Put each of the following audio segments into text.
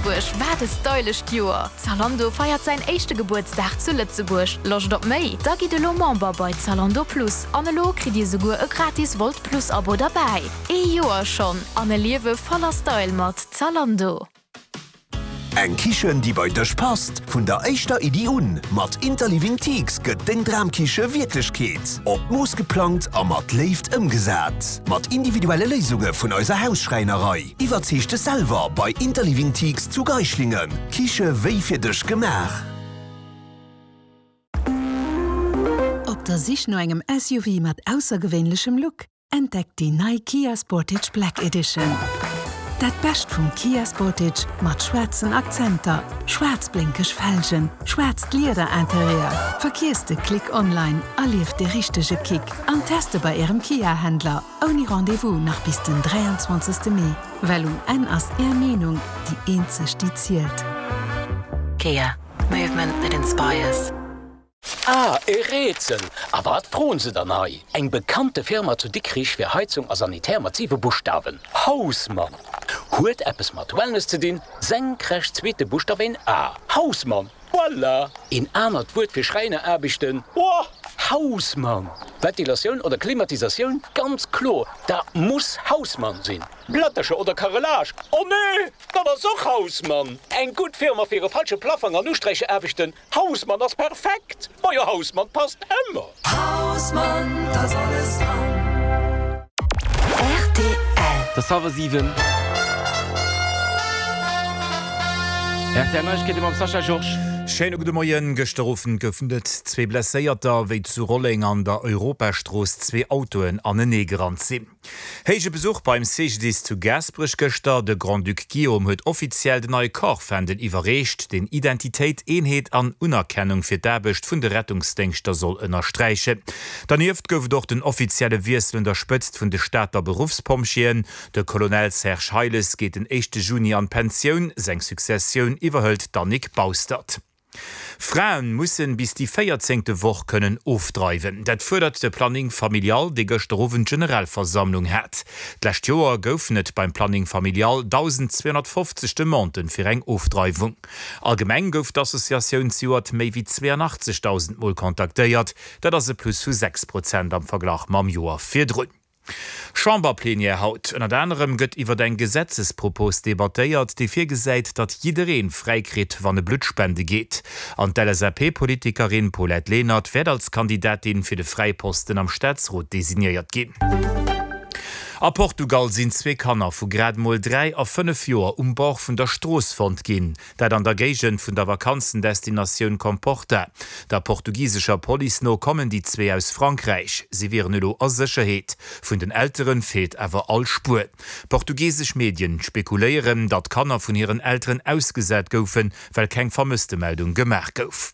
Lützeburg war das stylist Jahr. Zalando feiert sein echte Geburtstag zu Lützeburg. Losch dort mei, da geht de lo Member bei Zalando Plus. Anelo kriegt ihr sogar ein gratis Volt Plus Abo dabei. Jahr schon, Anne Liewe voller Style mit Zalando. Eng Kichen, die bei dech passt, vun der eischter Ideun, mat Interliving Teaks gëtt den Dramkiche Wirklichkeet. Op Moos geplant a mat left ëmgesat. Mat individuelle Lesungen vun eurer Hausschreinerei. Iwerzechte selber bei Interliving Teaks zu Geichlingen. Kiche wéi fir dech gemach. Ob der sich nur engem SUV mat außergewöhnlichem Look entdeckt die neue Kia Sportage Black Edition. Dat Best vum Kia Sportage mat schwarzen Akzenter, schwarzblinkig Felgen, schwarz Gliederinterieur. Verkehrste Klick online, erlief de richtige Kick. An Teste bei ihrem Kia-Händler. Ohne Rendezvous nach bis den 23. Mai. Weil en ass eher Meinung die einzig die zielt. Kia. Movement that inspires. Rätsel. Aber wat frohen se dann hai? Eng bekannte Firma zu Dickrich für Heizung a sanitärmassive Buchstaben. Hausmann. Huet etwas mat Wellness zu din, senkrecht zweite Buchstaben A. Hausmann. Voilà. In anert Wort für Schreiner erbichten. Oh, Hausmann. Ventilation oder Klimatisation? Ganz klar. Da muss Hausmann sein. Blattersche oder Karrelage? Oh nee, da war so Hausmann. Ein gut Firma für ihre falsche Plaffer an Ustreiche erbichten. Hausmann, das ist perfekt. Euer Hausmann passt immer. Hausmann, das alles dran. RTL. Das haben wir 7. RTL geht am Sascha George. Schöne gute Morgen, gestern gefunden, 2 Blesséierter wie zu Rolling an der Europastroß 2 Autoen an den Negerrand sind. Heige Besuch beim CGDs zu Gasbrich gestern, der Grand Duc Guillaume hat offiziell den neuen Kochfänden überreicht, den Identität, Einheit an Unerkennung für d'Erbecht von der Rettungsdienste soll unterstreichen. Daneben gouf doch den offizielle Wirsel unterstützt von der Stadter Berufspomschien. Der Colonel Serge Heiles geht den 1. Juni an Pension, seine Succession überhält Danik Baustad. Frauen müssen bis die 14. Woche können aufdreiben. Das fördert der Planning Familial, die gestern Generalversammlung hat. Letztes Jahr geöffnet beim Planning Familial 1250 Demanten für eine Aufdreibung. Allgemein gouf die Assoziation zuert mehr wie 82.000 Mal kontaktiert, das ist plus 6% am Vergleich mit dem Jahr 4. Chamberplänier haut an anderem gëtt iwwer den Gesetzespropos debatteiert, die fir gesäit, dat jidereen freikrit wann e Blutspende geht. An LSAP-Politikerin Paulette Lehnert werd als Kandidatin fir de Freiposten am Staatsrat designiert gin. A Portugal sind 2 Kanner vu gradmol 3 a 5 Joer Bauch vun der Strossfond ginn, dat an der Gegent vun der Vakanzendestination Comporta. Der portugiesischer Polizno kommen die 2 aus Frankreich. Sie wären lo a Sicherheet. Vun den Älteren fehlt awer all Spur. Portugiesisch Medien spekuléieren, dat Kanner vun ihren Eltern ausgesät goufen, weil keng vermisste Meldung gemerk gouf.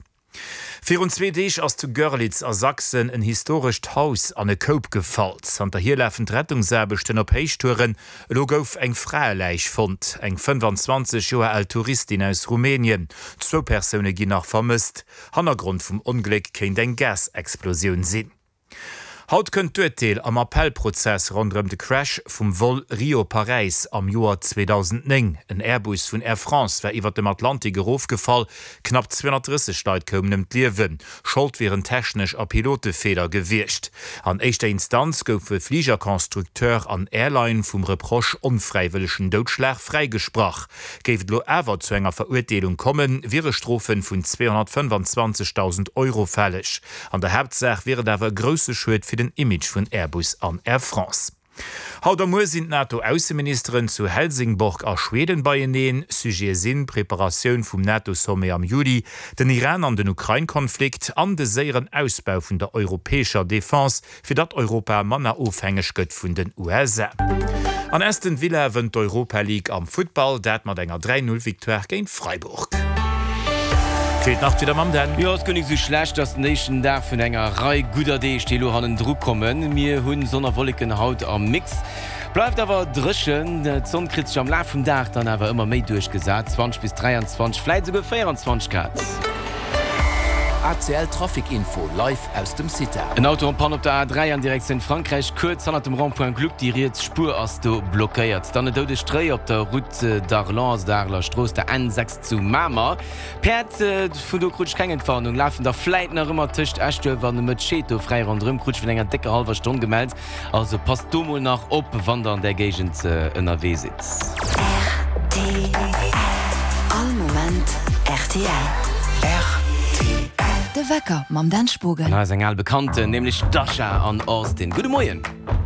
24 ass zu Görlitz a Sachsen en historisch Haus an e Koop gefalt. An der hier läffen Rettungssäbechten op Heichtouren lo gouf eng Freileich fand. Eng 25 Joer alt Touristin aus Rumänien. 2 Personen gin nach vermisst. Hannergrund vum Unglück kenint eng Gasexplosion sinn. Haut könnt Deel am Appellprozess rund de Crash vum Vol Rio-Paris am Joar 2009. Ein Airbus vun Air France war iwwer dem Atlantik aufgefallen, knapp 230 Leute kommen Liewen. Schuld wären technisch a Pilotefehler gewircht. An echter Instanz goufe Fliegerkonstrukteur an Airline vum Reproch unfreiwilligen Totschlag freigesprach. Geft lo ever zu enger Verurteilung kommen, wäre Strophen vun 225.000 Euro fällig. An der Hauptsache wäre dawer grosse Schuld für den Image von Airbus an Air France. Haut am sind NATO-Außenministerin zu Helsingborg a Schweden beieneen, Sujet sinn Präparation vum NATO-Sommet am Juli, den Iran an den Ukraine-Konflikt an de séieren Ausbau vun der europäischer Défense, fir dat Europa manner ofhängig gëtt vun den USA. An Aston Villa wënnt d'Europa League am Football, dat mat enger 3-0-Viktoire géint Freiburg. Fehlt nach wieder Mam denn? Ja, es könnte so schlecht, dass Nation da von einer Reihe guter Idee steht, an den Druck kommen. Wir haben sonderwolligen Haut am Mix. Bleibt aber drischen, die Sonne kriegt sich am Laufe vom Tag dann aber immer mehr durchgesagt. 20 bis 23, vielleicht sogar 24 Grad. ACL Trafikinfo live aus dem City. Ein Auto und Pan op der A3 an Direktion Frankreich kurz an dem Randpoint Glück diriert Spur as du blockiert. Dann de Strei op der Route d'Arlans d'Arler Stroß der N6 zu Mama. Perd vu der Krutsch Kengentfahndung laufen der Fleitner immer tischcht Ächte wann mit Cheto frei rundrum Krutsch für enger dicke halber Stunde gemeldet. Also passt du mal nach op wandern der Gegend NRW sitzt. All Moment RTL. De Wecker mam den Spugen. Na eng all Bekannte, nämlich Dasha an Austin. Gute Morgen.